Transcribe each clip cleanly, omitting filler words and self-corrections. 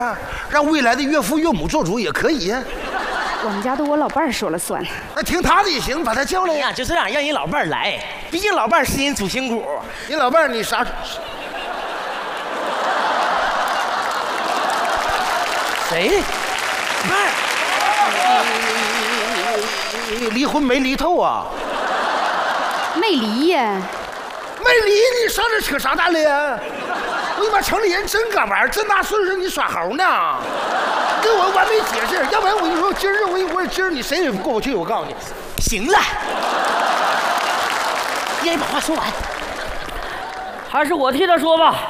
啊，让未来的岳父岳母做主也可以。 我们家都我老伴儿说了算。 那听他的也行，把他叫来呀。就这样，让人老伴儿来，毕竟老伴儿是人主心骨。 你老伴儿你啥？ 谁？伴儿？ 你离婚没离透啊？ 没离呀。 没离，你上这扯啥大脸？我他妈城里人真敢玩，这大岁数你耍猴呢？跟我完美解释，要不然我跟你说，今儿我今儿你谁也过不去，我告诉你。 行了，让你把话说完。 还是我替他说吧。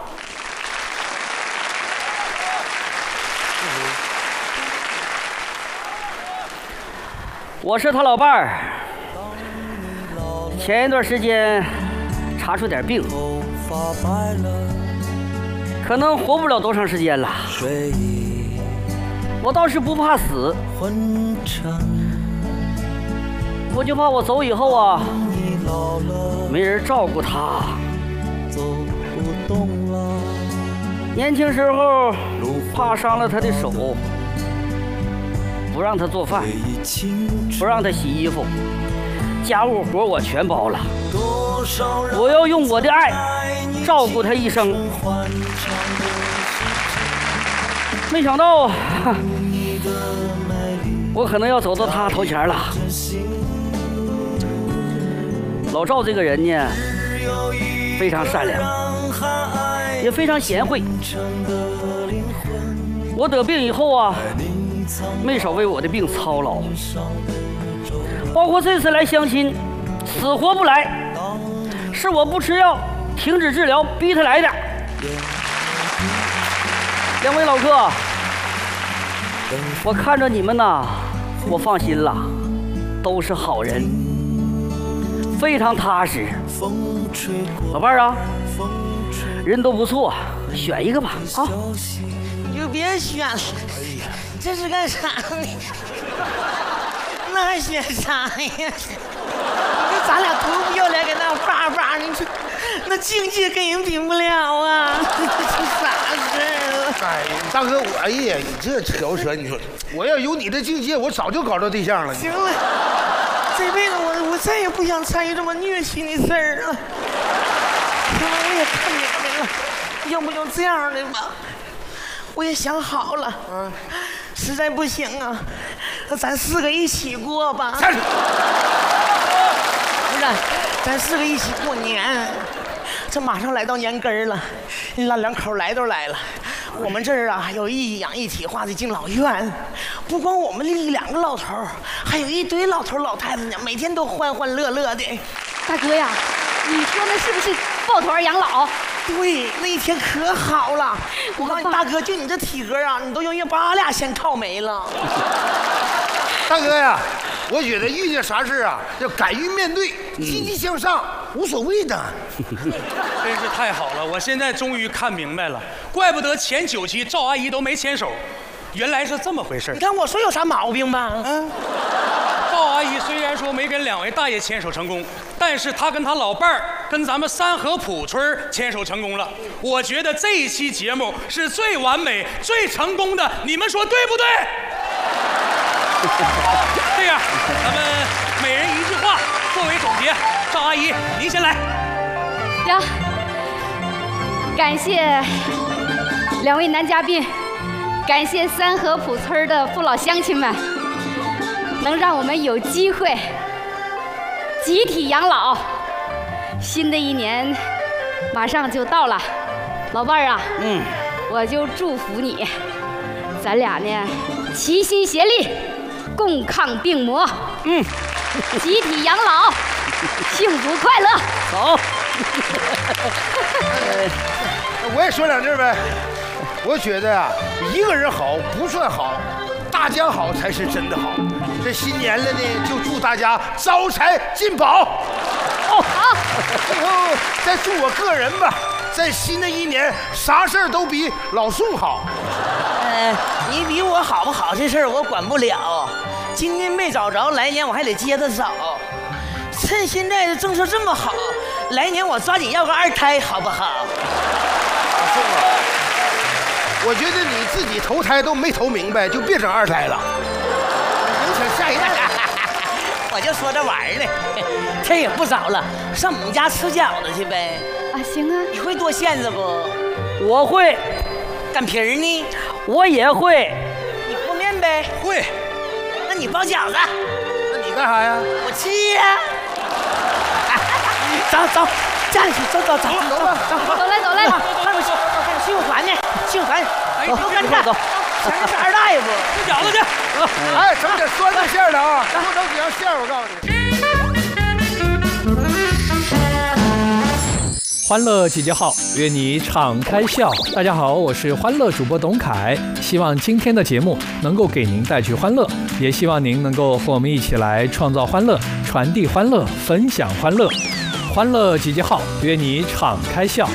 我是他老伴儿，前一段时间查出点病，可能活不了多长时间了。我倒是不怕死，我就怕我走以后啊，没人照顾他。年轻时候怕伤了他的手，不让他做饭，不让他洗衣服，家务活我全包了。我要用我的爱照顾他一生。没想到，我可能要走到他头前了。老赵这个人呢，非常善良，也非常贤惠。我得病以后啊，没少为我的病操劳，包括这次来相亲，死活不来，是我不吃药，停止治疗，逼他来的。两位老哥，我看着你们呐，我放心了，都是好人，非常踏实。老伴儿啊，人都不错，选一个吧啊！ 你就别选了，这是干啥呢？那还选啥呀？这咱俩多不要脸，搁那叭叭，你说那境界跟人比不了啊！这是啥事儿？ 哎，大哥，哎呀，你这扯不扯？你说，我要有你的境界，我早就搞着对象了。 行了，这辈子我再也不想参与这么虐心的事儿了。行了，我也看明白了，要不就这样的吧。我也想好了，实在不行啊，咱4个一起过吧。不是，咱4个一起过年。这马上来到年根儿了，那两口来都来了。我们这儿啊有一养一体化的敬老院，不光我们2个老头儿，还有一堆老头老太太呢，每天都欢欢乐乐的。 大哥呀，你说的是不是抱团养老？ 对，那一天可好了。我告诉你，大哥，就你这体格啊，你都让180先靠没了。 大哥呀，我觉得遇见啥事啊，要敢于面对，积极向上，无所谓的。 真是太好了，我现在终于看明白了，怪不得前9期赵阿姨都没牵手，原来是这么回事。 你看我说有啥毛病吧？ 赵阿姨虽然说没跟2位大爷牵手成功，但是她跟她老伴儿跟咱们三河铺村牵手成功了。我觉得这一期节目是最完美、最成功的，你们说对不对？这样，咱们每人一句话作为总结。赵阿姨，您先来。 行，感谢2位男嘉宾，感谢三河铺村的父老乡亲们，能让我们有机会集体养老。新的一年马上就到了，老伴儿啊，我就祝福你，咱俩呢齐心协力，共抗病魔，集体养老，幸福快乐。 好。 我也说2句呗。我觉得啊，一个人好不算好，大家好才是真的好。这新年了呢，就祝大家招财进宝。好，最后再祝我个人吧，在新的一年啥事儿都比老宋好。 你比我好不好这事儿我管不了，今年没找着，来年我还得接着找。趁现在的政策这么好，来年我抓紧要个2胎，好不好？ 老宋啊， 我觉得你自己投胎都没投明白，就别整二胎了，影响下一代。 我就说这玩意儿呢，天也不早了，上我们家吃饺子去呗。 啊，行啊。 你会剁馅子不？ 我会。 擀皮儿呢？ 我也会。 你和面呗？ 会。 那你包饺子？ 那你干啥呀？ 我吃呀。走，站起，走吧。 走来。 还有信用团呢，信用团，都跟着。前面是二大爷不？ 吃饺子去。 哎，整点酸菜馅的啊，多整几样馅儿，我告诉你。 欢乐集结号，约你敞开笑。大家好，我是欢乐主播董凯，希望今天的节目能够给您带去欢乐，也希望您能够和我们一起来创造欢乐，传递欢乐，分享欢乐。欢乐集结号，约你敞开笑。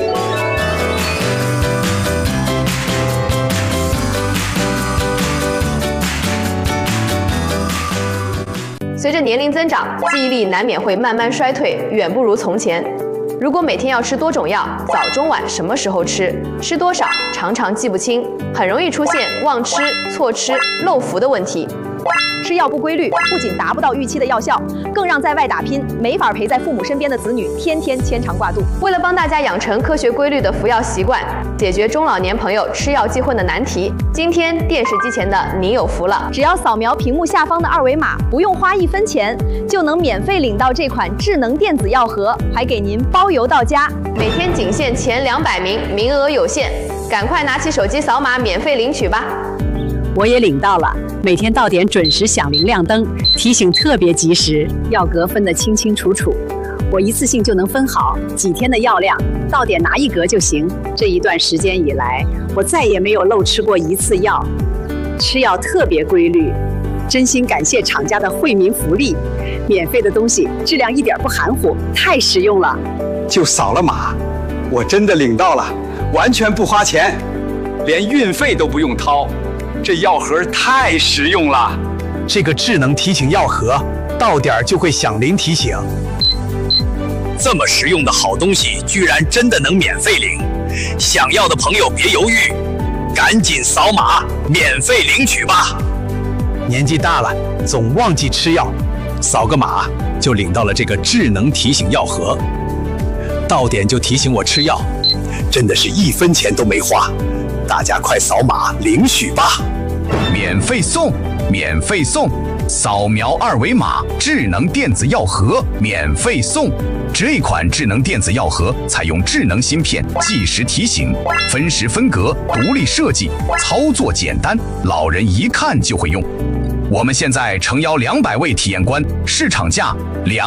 随着年龄增长，记忆力难免会慢慢衰退，远不如从前。如果每天要吃多种药，早中晚什么时候吃，吃多少，常常记不清，很容易出现忘吃、错吃、漏服的问题。 吃药不规律，不仅达不到预期的药效，更让在外打拼、没法陪在父母身边的子女天天牵肠挂肚。 为了帮大家养成科学规律的服药习惯，解决中老年朋友吃药记混的难题，今天电视机前的您有福了！ 只要扫描屏幕下方的二维码，不用花1分钱，就能免费领到这款智能电子药盒，还给您包邮到家。 每天仅限前200名，名额有限，赶快拿起手机扫码免费领取吧！ 我也领到了，每天到点准时响铃亮灯，提醒特别及时，药格分得清清楚楚，我一次性就能分好几天的药量，到点拿1格就行。这一段时间以来，我再也没有漏吃过1次药，吃药特别规律，真心感谢厂家的惠民福利，免费的东西质量一点不含糊，太实用了。 就扫了码，我真的领到了，完全不花钱，连运费都不用掏。这药盒太实用了， 这个智能提醒药盒到点就会响铃提醒。 这么实用的好东西，居然真的能免费领！想要的朋友别犹豫，赶紧扫码免费领取吧。 年纪大了，总忘记吃药，扫个码就领到了这个智能提醒药盒，到点就提醒我吃药， 真的是1分钱都没花。大家快扫码领取吧！免费送，免费送！扫描2维码，智能电子药盒免费送。这款智能电子药盒采用智能芯片，计时提醒，分时分格，独立设计，操作简单，老人一看就会用。我们现在诚邀200位体验官，市场价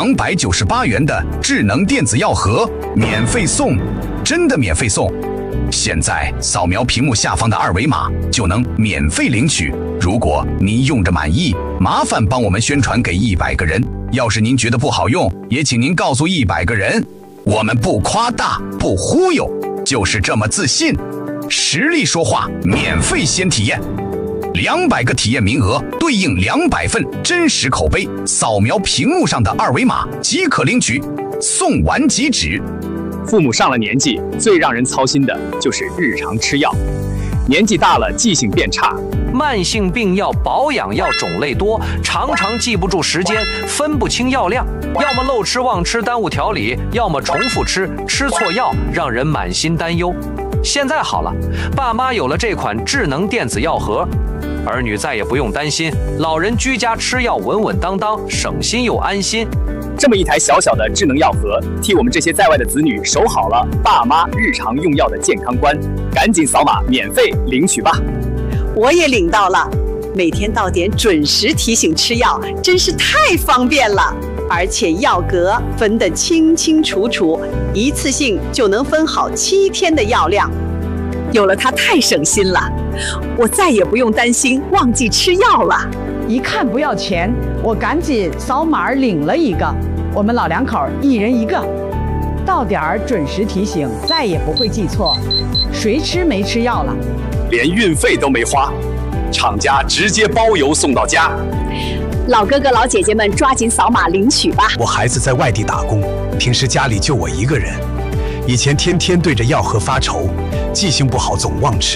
298元的智能电子药盒免费送，真的免费送！现在扫描屏幕下方的2维码就能免费领取。如果您用着满意，麻烦帮我们宣传给100个人。要是您觉得不好用，也请您告诉100个人。我们不夸大，不忽悠，就是这么自信。实力说话，免费先体验。200个体验名额对应200份真实口碑，扫描屏幕上的2维码即可领取，送完即止。 父母上了年纪，最让人操心的就是日常吃药。年纪大了，记性变差， 慢性病药、保养药种类多，常常记不住时间，分不清药量，要么漏吃忘吃耽误调理，要么重复吃，吃错药，让人满心担忧。现在好了，爸妈有了这款智能电子药盒，儿女再也不用担心，老人居家吃药稳稳当当，省心又安心。 这么一台小小的智能药盒，替我们这些在外的子女守好了爸妈日常用药的健康关。赶紧扫码免费领取吧！ 我也领到了，每天到点准时提醒吃药，真是太方便了。而且药格分得清清楚楚，一次性就能分好7天的药量。有了它太省心了，我再也不用担心忘记吃药了。 一看不要钱，我赶紧扫码领了一个。我们老两口1人1个，到点儿准时提醒，再也不会记错谁吃没吃药了。 连运费都没花，厂家直接包邮送到家。 老哥哥老姐姐们抓紧扫码领取吧！ 我孩子在外地打工，平时家里就我一个人，以前天天对着药盒发愁，记性不好总忘吃。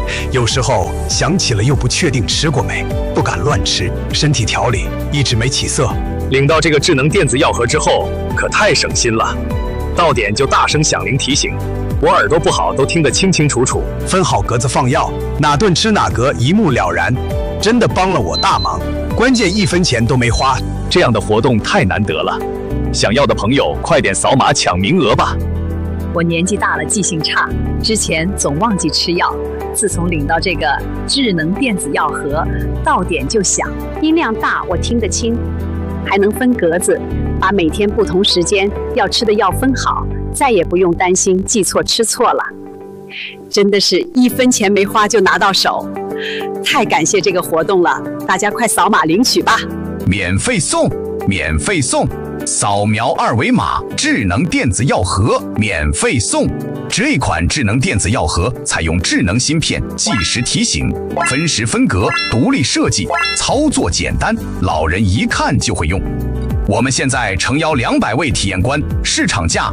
有时候想起了又不确定吃过没，不敢乱吃，身体调理一直没起色。 领到这个智能电子药盒之后，可太省心了。到点就大声响铃提醒，我耳朵不好都听得清清楚楚。 分好格子放药，哪顿吃哪格一目了然，真的帮了我大忙。关键1分钱都没花， 这样的活动太难得了。想要的朋友快点扫码抢名额吧。 我年纪大了，记性差，之前总忘记吃药。自从领到这个智能电子药盒，到点就响，音量大，我听得清，还能分格子，把每天不同时间要吃的药分好，再也不用担心记错吃错了。真的是1分钱没花就拿到手，太感谢这个活动了！大家快扫码领取吧！ 免费送，免费送！扫描2维码，智能电子药盒免费送。这款智能电子药盒采用智能芯片，计时提醒，分时分格，独立设计，操作简单，老人一看就会用。我们现在诚邀200位体验官，市场价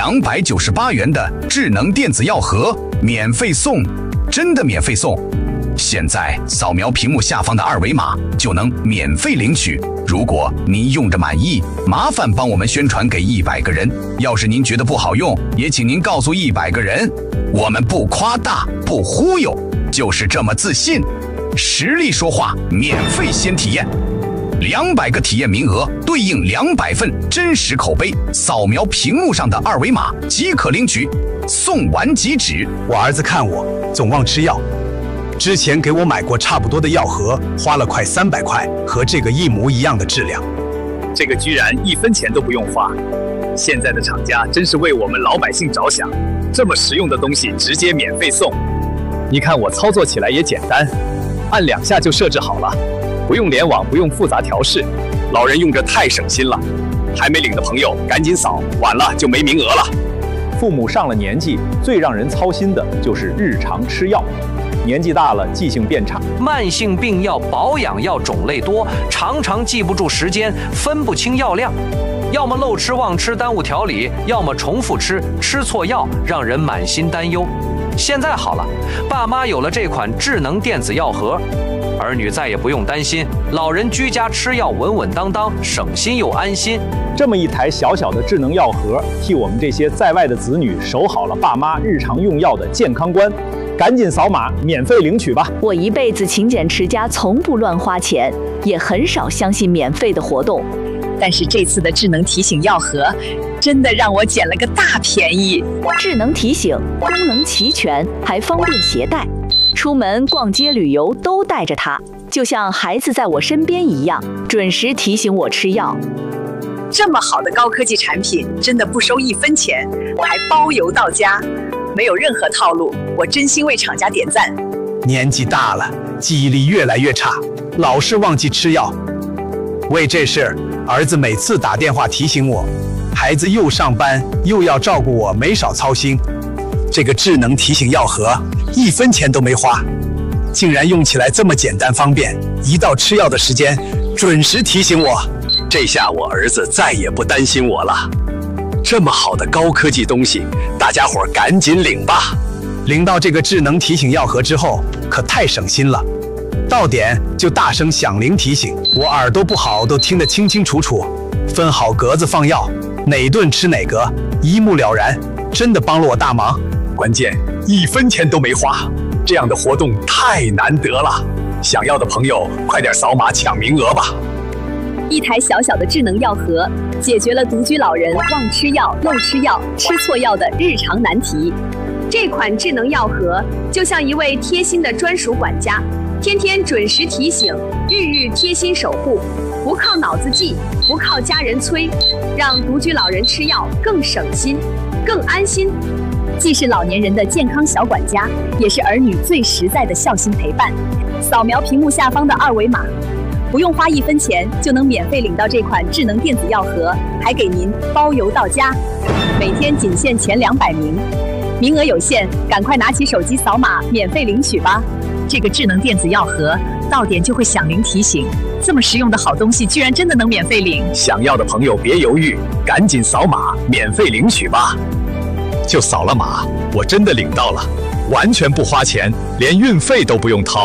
298元的智能电子药盒免费送，真的免费送！现在扫描屏幕下方的2维码就能免费领取。如果您用着满意，麻烦帮我们宣传给100个人。要是您觉得不好用，也请您告诉100个人。我们不夸大，不忽悠，就是这么自信。实力说话，免费先体验。200个体验名额对应200份真实口碑，扫描屏幕上的2维码即可领取，送完即止。 我儿子看我总忘吃药，之前给我买过差不多的药盒，花了快300块，和这个一模一样的质量。 这个居然1分钱都不用花，现在的厂家真是为我们老百姓着想，这么实用的东西直接免费送。你看我操作起来也简单，按2下就设置好了，不用联网，不用复杂调试，老人用着太省心了。还没领的朋友赶紧扫，晚了就没名额了。 父母上了年纪，最让人操心的就是日常吃药。年纪大了，记性变差， 慢性病药、保养药种类多，常常记不住时间，分不清药量，要么漏吃忘吃耽误调理，要么重复吃，吃错药让人满心担忧。现在好了，爸妈有了这款智能电子药盒，儿女再也不用担心，老人居家吃药稳稳当当，省心又安心。 这么一台小小的智能药盒，替我们这些在外的子女守好了爸妈日常用药的健康观。赶紧扫码免费领取吧！ 我一辈子勤俭持家，从不乱花钱，也很少相信免费的活动。 但是这次的智能提醒药盒，真的让我捡了个大便宜。 智能提醒功能齐全，还方便携带，出门逛街旅游都带着它，就像孩子在我身边一样，准时提醒我吃药。 这么好的高科技产品，真的不收1分钱，还包邮到家。没有任何套路，我真心为厂家点赞。 年纪大了，记忆力越来越差，老是忘记吃药。为这事，儿子每次打电话提醒我，孩子又上班又要照顾我，没少操心。这个智能提醒药盒1分钱都没花，竟然用起来这么简单方便，一到吃药的时间准时提醒我。 这下我儿子再也不担心我了。这么好的高科技东西，大家伙赶紧领吧！ 领到这个智能提醒药盒之后，可太省心了。到点就大声响铃提醒，我耳朵不好都听得清清楚楚。分好格子放药，哪顿吃哪格，一目了然，真的帮了我大忙。 关键1分钱都没花，这样的活动太难得了。想要的朋友快点扫码抢名额吧！ 一台小小的智能药盒，解决了独居老人忘吃药、漏吃药、吃错药的日常难题。这款智能药盒就像一位贴心的专属管家，天天准时提醒，日日贴心守护，不靠脑子记，不靠家人催，让独居老人吃药更省心、更安心。既是老年人的健康小管家，也是儿女最实在的孝心陪伴。扫描屏幕下方的2维码。不用花1分钱就能免费领到这款智能电子药盒，还给您包邮到家。每天仅限前200名，名额有限，赶快拿起手机扫码免费领取吧！ 这个智能电子药盒到点就会响铃提醒，这么实用的好东西居然真的能免费领！ 想要的朋友别犹豫，赶紧扫码免费领取吧！就扫了码，我真的领到了。 完全不花钱，连运费都不用掏。